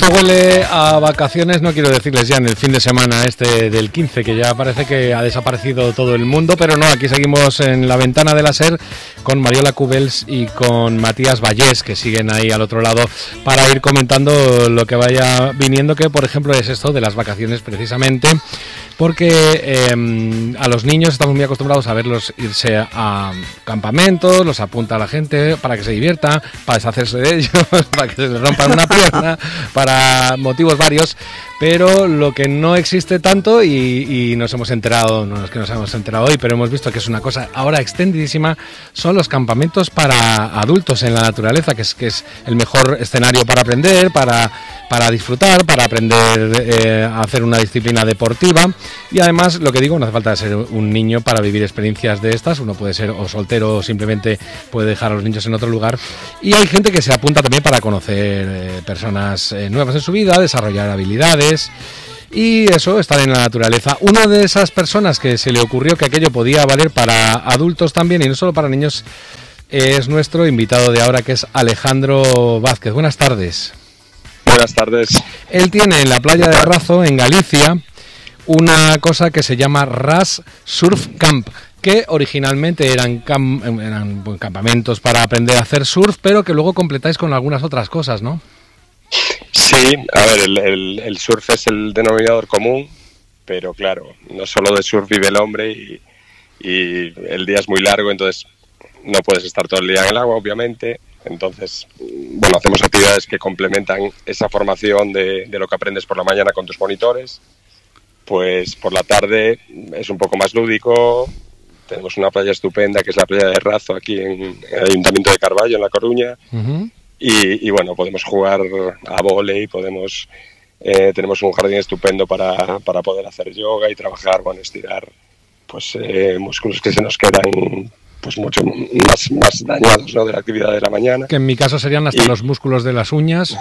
esto huele a vacaciones, no quiero decirles ya en el fin de semana este del 15, que ya parece que ha desaparecido todo el mundo, pero no, aquí seguimos en la ventana de la SER con Mariola Cubels y con Matías Vallés, que siguen ahí al otro lado para ir comentando lo que vaya viniendo, que por ejemplo es esto de las vacaciones precisamente, porque a los niños estamos muy acostumbrados a verlos irse a campamentos, los apunta a la gente para que se divierta, para deshacerse de ellos, para que se les rompan una pierna, para motivos varios, pero lo que no existe tanto y nos hemos enterado, no es que nos hemos enterado hoy, pero hemos visto que es una cosa ahora extendidísima, son los campamentos para adultos en la naturaleza, que es el mejor escenario para aprender, para disfrutar, para aprender a hacer una disciplina deportiva. Y además, lo que digo, no hace falta ser un niño para vivir experiencias de estas. Uno puede ser o soltero o simplemente puede dejar a los niños en otro lugar. Y hay gente que se apunta también para conocer personas nuevas en su vida, desarrollar habilidades y eso, estar en la naturaleza. Una de esas personas que se le ocurrió que aquello podía valer para adultos también y no solo para niños es nuestro invitado de ahora, que es Alejandro Vázquez. Buenas tardes. Buenas tardes. Él tiene en la playa de Razo, en Galicia, una cosa que se llama RAS Surf Camp, que originalmente eran campamentos para aprender a hacer surf, pero que luego completáis con algunas otras cosas, ¿no? Sí, a ver, el surf es el denominador común, pero claro, no solo de surf vive el hombre y el día es muy largo, entonces no puedes estar todo el día en el agua, obviamente. Entonces, bueno, hacemos actividades que complementan esa formación de lo que aprendes por la mañana con tus monitores. Pues por la tarde es un poco más lúdico. Tenemos una playa estupenda que es la playa de Razo aquí en el Ayuntamiento de Carballo, en La Coruña. Uh-huh. Y bueno, podemos jugar a vóley, tenemos un jardín estupendo para poder hacer yoga y trabajar, bueno, estirar pues músculos que se nos quedan pues mucho más dañados, ¿no?, de la actividad de la mañana. Que en mi caso serían hasta los músculos de las uñas.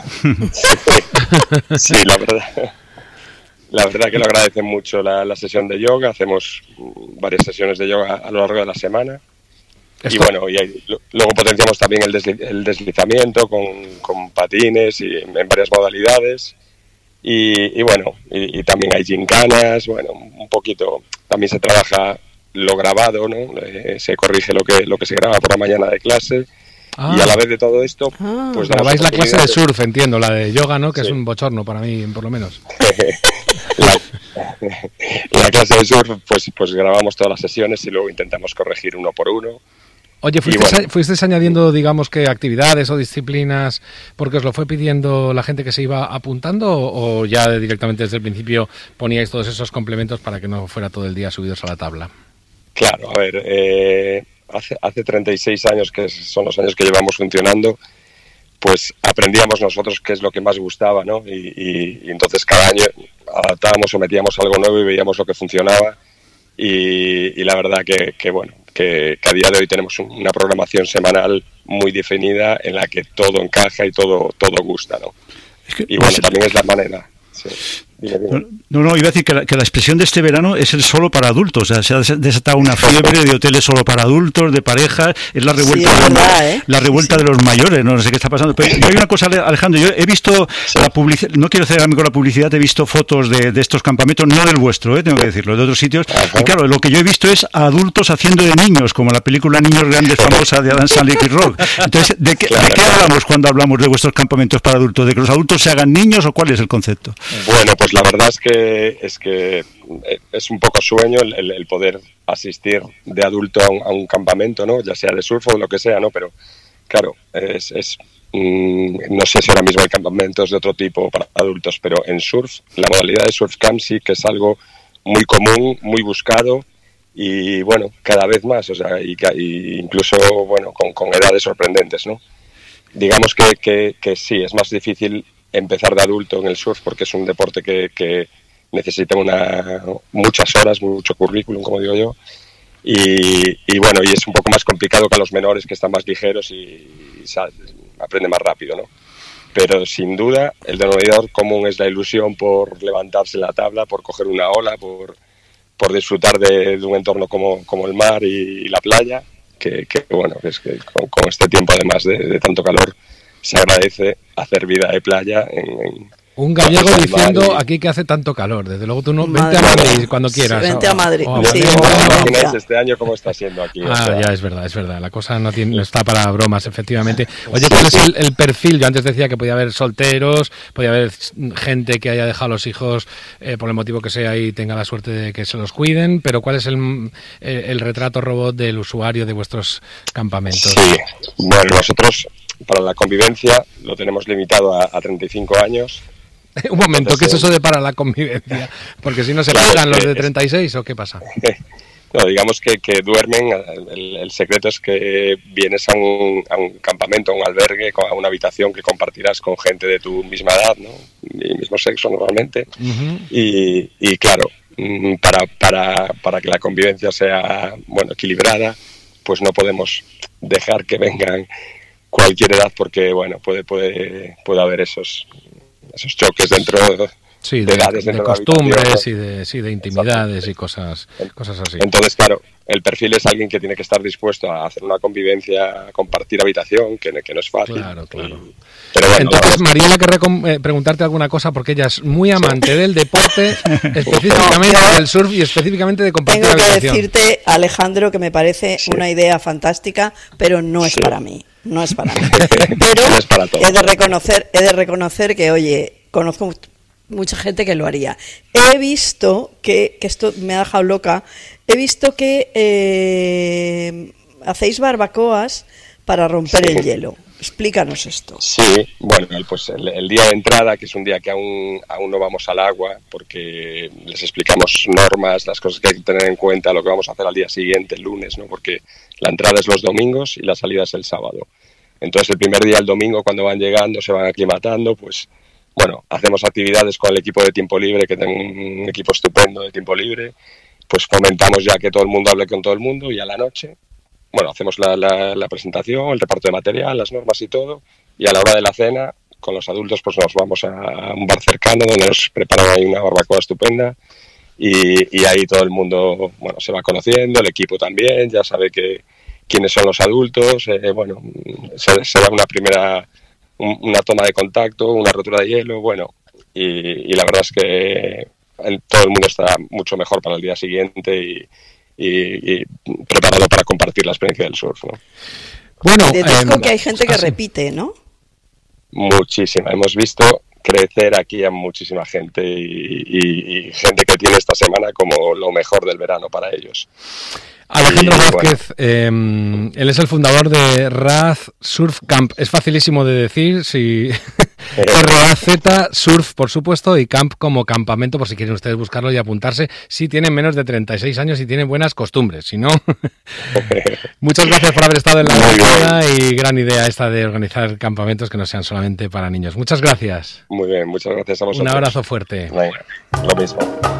Sí, la verdad que lo agradecen mucho la sesión de yoga. Hacemos varias sesiones de yoga a lo largo de la semana. Y bueno, luego potenciamos también el deslizamiento con patines y en varias modalidades. Y bueno, y también hay gincanas, bueno, un poquito. También se trabaja lo grabado, ¿no? Se corrige lo que se graba por la mañana de clase. Y a la vez de todo esto, pues grabáis la clase de surf, entiendo, la de yoga, ¿no? Que sí. Es un bochorno para mí, por lo menos. la clase de surf, pues grabamos todas las sesiones y luego intentamos corregir uno por uno. Oye, ¿fuisteis añadiendo, digamos, que actividades o disciplinas porque os lo fue pidiendo la gente que se iba apuntando o ya directamente desde el principio poníais todos esos complementos para que no fuera todo el día subidos a la tabla? Claro, a ver, hace 36 años, que son los años que llevamos funcionando, pues aprendíamos nosotros qué es lo que más gustaba, ¿no? Y entonces cada año adaptábamos o metíamos algo nuevo y veíamos lo que funcionaba. Y la verdad que bueno, que a día de hoy tenemos una programación semanal muy definida en la que todo encaja y todo gusta, ¿no? Y bueno, también es la manera. Sí. No, iba a decir que la expresión de este verano es el solo para adultos. O sea, se ha desatado una fiebre de hoteles solo para adultos, de parejas, es la revuelta, la revuelta de los mayores, no sé qué está pasando. Pero yo hay una cosa, Alejandro, yo he visto la publicidad, no quiero cegarme con la publicidad, he visto fotos de estos campamentos, no del vuestro, tengo que decirlo, de otros sitios. Ajá. Y claro, lo que yo he visto es a adultos haciendo de niños, como la película Niños Grandes famosa de Adam Sandler y Rock. Entonces, ¿de qué hablamos cuando hablamos de vuestros campamentos para adultos? ¿De que los adultos se hagan niños o cuál es el concepto? Bueno, pues la verdad es que es un poco sueño el poder asistir de adulto a un campamento, ¿no? Ya sea de surf o lo que sea, ¿no? Pero claro, no sé si ahora mismo hay campamentos de otro tipo para adultos, pero en surf, la modalidad de surf camp sí que es algo muy común, muy buscado y bueno, cada vez más, o sea, y incluso bueno, con edades sorprendentes, ¿no? Digamos que sí, es más difícil empezar de adulto en el surf porque es un deporte que necesita muchas horas, mucho currículum, como digo yo, y bueno, y es un poco más complicado que a los menores, que están más ligeros y aprende más rápido, ¿no? Pero sin duda el denominador común es la ilusión por levantarse la tabla, por coger una ola, por disfrutar de un entorno como el mar y la playa, que bueno, es que con este tiempo además de tanto calor se agradece hacer vida de playa en un gallego diciendo aquí que hace tanto calor. Desde luego tú no, vente a Madrid cuando quieras. Vente a Madrid. Este año cómo está siendo aquí. Ya es verdad. La cosa no está para bromas, efectivamente. Oye, ¿cuál es el perfil? Yo antes decía que podía haber solteros, podía haber gente que haya dejado a los hijos por el motivo que sea y tenga la suerte de que se los cuiden, pero ¿cuál es el retrato robot del usuario de vuestros campamentos? Sí, bueno, nosotros para la convivencia lo tenemos limitado a 35 años. Un momento, ¿qué es eso de para la convivencia? Porque si no se pegan los de 36, ¿o qué pasa? No, digamos que duermen, el secreto es que vienes a un campamento, a un albergue, a una habitación que compartirás con gente de tu misma edad, ¿no? Y mismo sexo normalmente. Uh-huh. Y claro, para que la convivencia sea, bueno, equilibrada, pues no podemos dejar que vengan cualquier edad porque, bueno, puede haber esos choques dentro de edades, de costumbres y de intimidades y cosas así. Entonces, claro, el perfil es alguien que tiene que estar dispuesto a hacer una convivencia, a compartir habitación, que no es fácil. Claro. Pero bueno, entonces, Mariela, querría preguntarte alguna cosa, porque ella es muy amante del deporte, específicamente del surf y específicamente de compartir habitación. Tengo que decirte, Alejandro, que me parece una idea fantástica, pero no es para mí. No es para mí. Pero no es para todos. He de reconocer que, oye, conozco mucha gente que lo haría. He visto que esto me ha dejado loca. He visto que hacéis barbacoas para romper el hielo. Explícanos esto. Sí, bueno, pues el día de entrada, que es un día que aún no vamos al agua, porque les explicamos normas, las cosas que hay que tener en cuenta, lo que vamos a hacer al día siguiente, el lunes, ¿no? Porque la entrada es los domingos y la salida es el sábado. Entonces el primer día, el domingo, cuando van llegando, se van aclimatando, pues bueno, hacemos actividades con el equipo de tiempo libre, que tengo un equipo estupendo de tiempo libre, pues fomentamos ya que todo el mundo hable con todo el mundo y a la noche, bueno, hacemos la presentación, el reparto de material, las normas y todo, y a la hora de la cena, con los adultos, pues nos vamos a un bar cercano donde nos preparan ahí una barbacoa estupenda y ahí todo el mundo, bueno, se va conociendo, el equipo también, ya sabe quiénes son los adultos, bueno, se da una toma de contacto, una rotura de hielo, bueno, y la verdad es que todo el mundo está mucho mejor para el día siguiente y preparado para compartir la experiencia del surf, ¿no? Bueno, deduzco que hay gente que repite, ¿no? Muchísima. Hemos visto crecer aquí a muchísima gente y gente que tiene esta semana como lo mejor del verano para ellos. Alejandro Vázquez, él es el fundador de Raz Surf Camp. Es facilísimo de decir, si R-A-Z Surf, por supuesto, y Camp como campamento, por si quieren ustedes buscarlo y apuntarse, si tienen menos de 36 años y tienen buenas costumbres, si no. Muchas gracias por haber estado en la mañana y gran idea esta de organizar campamentos que no sean solamente para niños. Muchas gracias. Muy bien, muchas gracias a vosotros. Un abrazo fuerte. Venga, lo mismo.